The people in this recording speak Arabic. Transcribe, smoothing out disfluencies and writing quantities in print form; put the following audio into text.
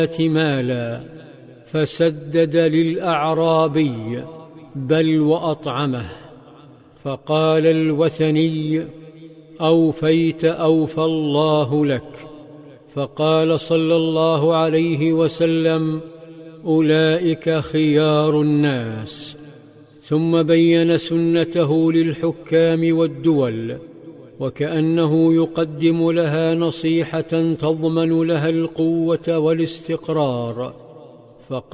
مالا فسدد للأعرابي بل وأطعمه. فقال الوثني: أوفيت أوفى الله لك. فقال صلى الله عليه وسلم: أولئك خيار الناس. ثم بين سنته للحكام والدول، وكأنه يقدم لها نصيحة تضمن لها القوة والاستقرار.